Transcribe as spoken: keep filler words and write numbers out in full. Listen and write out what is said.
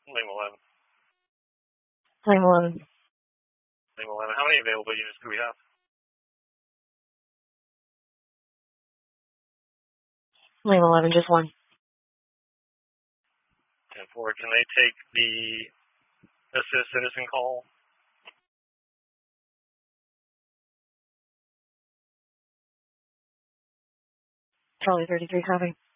Lane eleven. Lane eleven. Lane eleven. How many available units do we have? Lane eleven, just one. ten four, can they take the assist citizen call? Charlie thirty-three, copy.